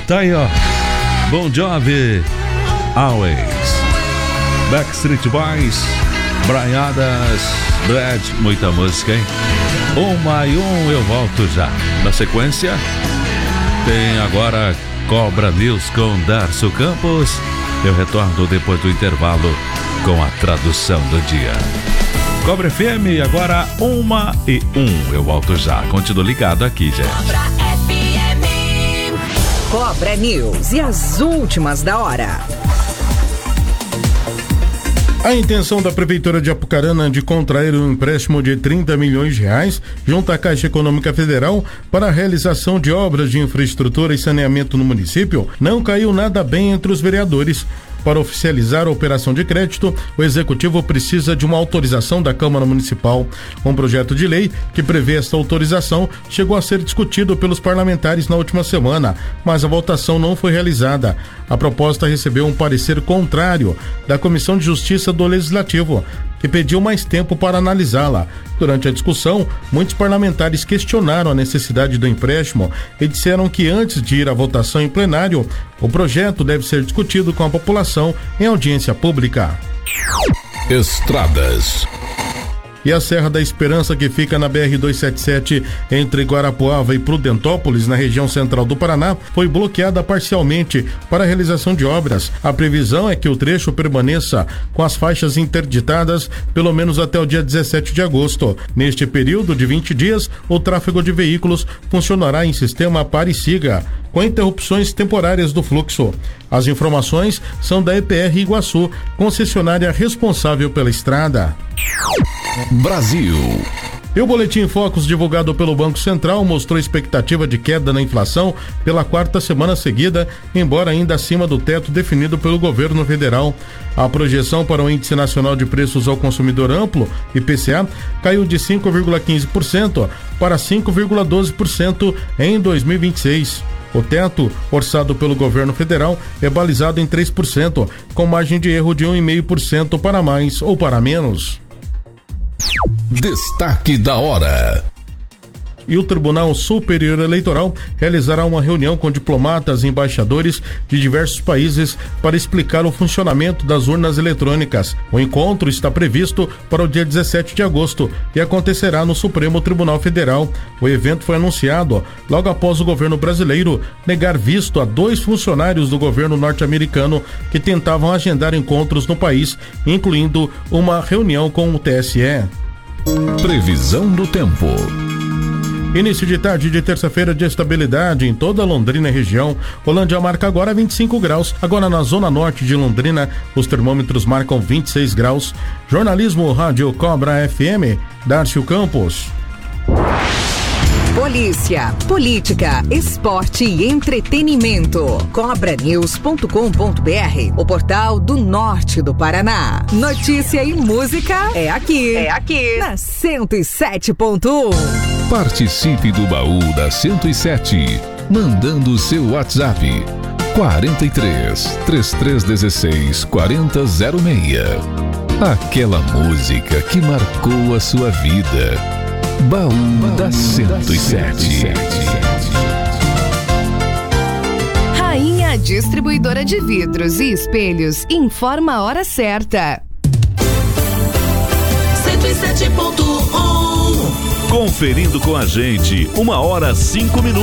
Tá aí, ó. Bon Jovi, Always. Backstreet Boys, Braiadas, Brad, muita música, hein? 1x1, eu volto já. Na sequência, tem agora Cobra News com Darcio Campos. Eu retorno depois do intervalo com a tradução do dia. Cobra FM, agora 1h01. Eu volto já. Continua ligado aqui, gente. Cobra FM. Cobra News e as últimas da hora. A intenção da Prefeitura de Apucarana de contrair um empréstimo de 30 milhões de reais junto à Caixa Econômica Federal para a realização de obras de infraestrutura e saneamento no município não caiu nada bem entre os vereadores. Para oficializar a operação de crédito, o Executivo precisa de uma autorização da Câmara Municipal. Um projeto de lei que prevê esta autorização chegou a ser discutido pelos parlamentares na última semana, mas a votação não foi realizada. A proposta recebeu um parecer contrário da Comissão de Justiça do Legislativo, que pediu mais tempo para analisá-la. Durante a discussão, muitos parlamentares questionaram a necessidade do empréstimo e disseram que antes de ir à votação em plenário, o projeto deve ser discutido com a população em audiência pública. Estradas. E a Serra da Esperança, que fica na BR-277 entre Guarapuava e Prudentópolis, na região central do Paraná, foi bloqueada parcialmente para a realização de obras. A previsão é que o trecho permaneça com as faixas interditadas pelo menos até o dia 17 de agosto. Neste período de 20 dias, o tráfego de veículos funcionará em sistema pare e siga, com interrupções temporárias do fluxo. As informações são da EPR Iguaçu, concessionária responsável pela estrada. Brasil. E o Boletim Focus divulgado pelo Banco Central mostrou expectativa de queda na inflação pela quarta semana seguida, embora ainda acima do teto definido pelo governo federal. A projeção para o Índice Nacional de Preços ao Consumidor Amplo, IPCA, caiu de 5,15% para 5,12% em 2026. O teto, orçado pelo governo federal, é balizado em 3%, com margem de erro de 1,5% para mais ou para menos. Destaque da hora. E o Tribunal Superior Eleitoral realizará uma reunião com diplomatas e embaixadores de diversos países para explicar o funcionamento das urnas eletrônicas. O encontro está previsto para o dia 17 de agosto e acontecerá no Supremo Tribunal Federal. O evento foi anunciado logo após o governo brasileiro negar visto a 2 funcionários do governo norte-americano que tentavam agendar encontros no país, incluindo uma reunião com o TSE. Previsão do tempo. Início de tarde de terça-feira de estabilidade em toda Londrina e região. Rolândia marca agora 25 graus. Agora na zona norte de Londrina, os termômetros marcam 26 graus. Jornalismo Rádio Cobra FM, Darcio Campos. Polícia, política, esporte e entretenimento. Cobranews.com.br, o portal do norte do Paraná. Notícia e música é aqui. Na 107.1. Participe do baú da 107, mandando seu WhatsApp 43 3316 4006. Aquela música que marcou a sua vida. Baú da 107. Rainha Distribuidora de Vidros e Espelhos informa a hora certa. 107.1. Conferindo com a gente, 1h05.